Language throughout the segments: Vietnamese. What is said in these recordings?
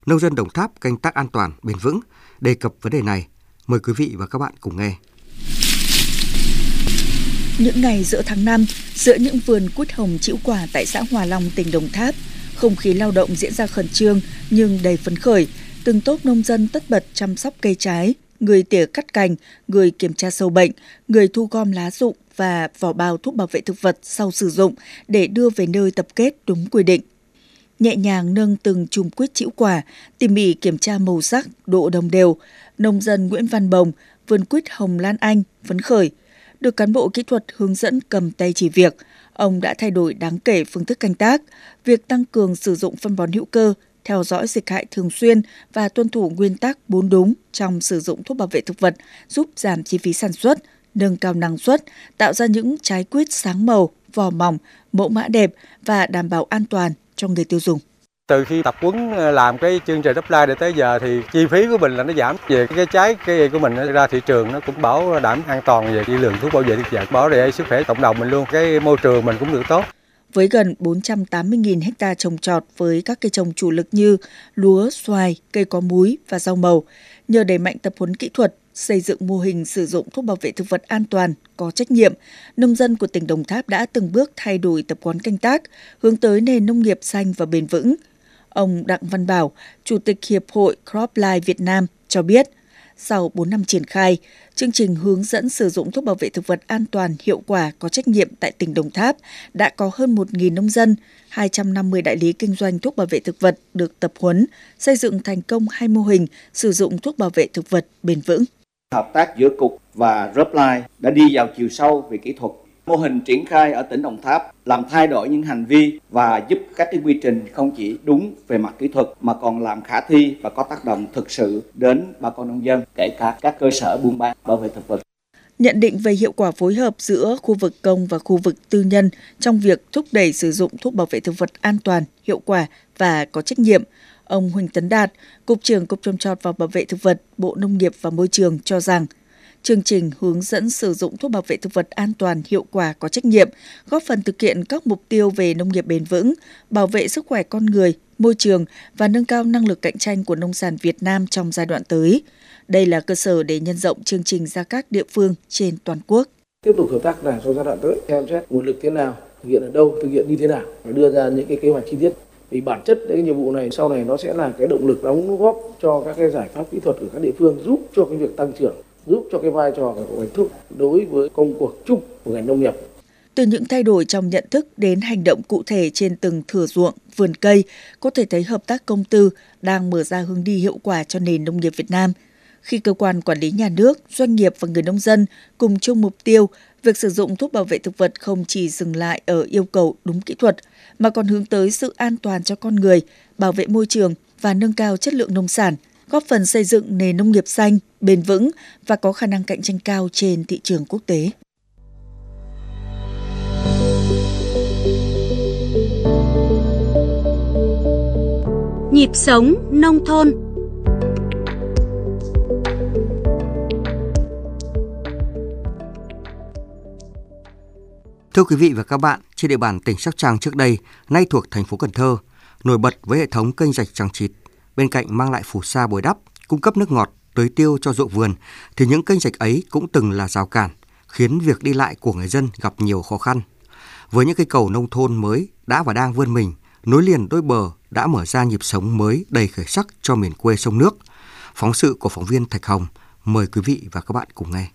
Nông dân Đồng Tháp canh tác an toàn, bền vững. Đề cập vấn đề này, mời quý vị và các bạn cùng nghe. Những ngày giữa tháng 5, giữa những vườn quýt hồng trĩu quả tại xã Hòa Long, tỉnh Đồng Tháp, không khí lao động diễn ra khẩn trương nhưng đầy phấn khởi. Từng tốp nông dân tất bật chăm sóc cây trái, người tỉa cắt cành, người kiểm tra sâu bệnh, người thu gom lá rụng và vỏ bao thuốc bảo vệ thực vật sau sử dụng để đưa về nơi tập kết đúng quy định. Nhẹ nhàng nâng từng chùm quýt trĩu quả, tỉ mỉ kiểm tra màu sắc, độ đồng đều, nông dân Nguyễn Văn Bồng, vườn quýt Hồng Lan Anh phấn khởi. Được cán bộ kỹ thuật hướng dẫn cầm tay chỉ việc, ông đã thay đổi đáng kể phương thức canh tác, việc tăng cường sử dụng phân bón hữu cơ, theo dõi dịch hại thường xuyên và tuân thủ nguyên tắc 4 đúng trong sử dụng thuốc bảo vệ thực vật giúp giảm chi phí sản xuất, nâng cao năng suất, tạo ra những trái quýt sáng màu, vỏ mỏng, mẫu mã đẹp và đảm bảo an toàn cho người tiêu dùng. Từ khi tập huấn làm cái chương trình Reply để tới giờ thì chi phí của mình là nó giảm, về cái trái cây của mình ra thị trường nó cũng bảo đảm an toàn về lượng thuốc bảo vệ thực vật, bảo vệ sức khỏe cộng đồng mình luôn, cái môi trường mình cũng được tốt. Với gần 480.000 ha trồng trọt với các cây trồng chủ lực như lúa, xoài, cây có múi và rau màu, nhờ đẩy mạnh tập huấn kỹ thuật, xây dựng mô hình sử dụng thuốc bảo vệ thực vật an toàn, có trách nhiệm, nông dân của tỉnh Đồng Tháp đã từng bước thay đổi tập quán canh tác, hướng tới nền nông nghiệp xanh và bền vững. Ông Đặng Văn Bảo, Chủ tịch Hiệp hội Cropline Việt Nam cho biết, sau 4 năm triển khai, chương trình hướng dẫn sử dụng thuốc bảo vệ thực vật an toàn, hiệu quả, có trách nhiệm tại tỉnh Đồng Tháp đã có hơn 1.000 nông dân, 250 đại lý kinh doanh thuốc bảo vệ thực vật được tập huấn, xây dựng thành công 2 mô hình sử dụng thuốc bảo vệ thực vật bền vững. Hợp tác giữa Cục và Reply đã đi vào chiều sâu về kỹ thuật. Mô hình triển khai ở tỉnh Đồng Tháp làm thay đổi những hành vi và giúp các cái quy trình không chỉ đúng về mặt kỹ thuật mà còn làm khả thi và có tác động thực sự đến bà con nông dân, kể cả các cơ sở buôn bán bảo vệ thực vật. Nhận định về hiệu quả phối hợp giữa khu vực công và khu vực tư nhân trong việc thúc đẩy sử dụng thuốc bảo vệ thực vật an toàn, hiệu quả và có trách nhiệm, ông Huỳnh Tấn Đạt, Cục trưởng Cục Trồng trọt và Bảo vệ thực vật, Bộ Nông nghiệp và Môi trường cho rằng chương trình hướng dẫn sử dụng thuốc bảo vệ thực vật an toàn, hiệu quả, có trách nhiệm, góp phần thực hiện các mục tiêu về nông nghiệp bền vững, bảo vệ sức khỏe con người, môi trường và nâng cao năng lực cạnh tranh của nông sản Việt Nam trong giai đoạn tới. Đây là cơ sở để nhân rộng chương trình ra các địa phương trên toàn quốc. Tiếp tục hợp tác là trong giai đoạn tới, xem xét nguồn lực thế nào, thực hiện ở đâu, thực hiện như thế nào và đưa ra những cái kế hoạch chi tiết. Vì bản chất cái nhiệm vụ này sau này nó sẽ là cái động lực đóng góp cho các cái giải pháp kỹ thuật của các địa phương, giúp cho cái việc tăng trưởng, giúp cho cái vai trò của ngành thuốc đối với công cuộc chung của ngành nông nghiệp. Từ những thay đổi trong nhận thức đến hành động cụ thể trên từng thửa ruộng, vườn cây, có thể thấy hợp tác công tư đang mở ra hướng đi hiệu quả cho nền nông nghiệp Việt Nam. Khi cơ quan quản lý nhà nước, doanh nghiệp và người nông dân cùng chung mục tiêu, việc sử dụng thuốc bảo vệ thực vật không chỉ dừng lại ở yêu cầu đúng kỹ thuật, mà còn hướng tới sự an toàn cho con người, bảo vệ môi trường và nâng cao chất lượng nông sản, góp phần xây dựng nền nông nghiệp xanh, bền vững và có khả năng cạnh tranh cao trên thị trường quốc tế. Nhịp sống nông thôn. Thưa quý vị và các bạn, trên địa bàn tỉnh Sóc Trăng trước đây, nay thuộc thành phố Cần Thơ, nổi bật với hệ thống kênh rạch Trăng Chịt, bên cạnh mang lại phù sa bồi đắp, cung cấp nước ngọt, tưới tiêu cho ruộng vườn, thì những kênh rạch ấy cũng từng là rào cản, khiến việc đi lại của người dân gặp nhiều khó khăn. Với những cây cầu nông thôn mới đã và đang vươn mình, nối liền đôi bờ đã mở ra nhịp sống mới đầy khởi sắc cho miền quê sông nước. Phóng sự của phóng viên Thạch Hồng, mời quý vị và các bạn cùng nghe.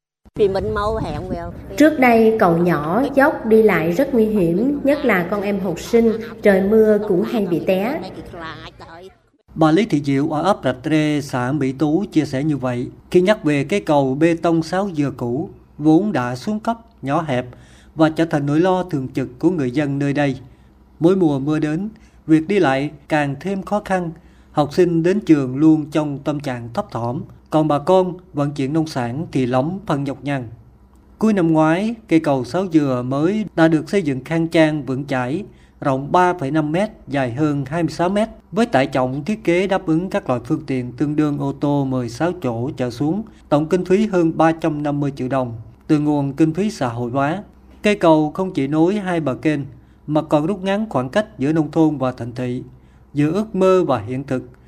Trước đây cầu nhỏ, dốc đi lại rất nguy hiểm, nhất là con em học sinh, trời mưa cũng hay bị té. Bà Lý Thị Diệu ở ấp Rạch Rê, xã Mỹ Tú chia sẻ như vậy. Khi nhắc về cây cầu bê tông 6 dừa cũ, vốn đã xuống cấp, nhỏ hẹp và trở thành nỗi lo thường trực của người dân nơi đây. Mỗi mùa mưa đến, việc đi lại càng thêm khó khăn. Học sinh đến trường luôn trong tâm trạng thấp thỏm, còn bà con vận chuyển nông sản thì lắm phần nhọc nhằn. Cuối năm ngoái, cây cầu 6 dừa mới đã được xây dựng khang trang vững chãi, rộng 3,5 m, dài hơn 26 m, với tải trọng thiết kế đáp ứng các loại phương tiện tương đương ô tô 16 chỗ trở xuống, tổng kinh phí hơn 350 triệu đồng, từ nguồn kinh phí xã hội hóa. Cây cầu không chỉ nối hai bờ kênh, mà còn rút ngắn khoảng cách giữa nông thôn và thành thị, giữa ước mơ và hiện thực,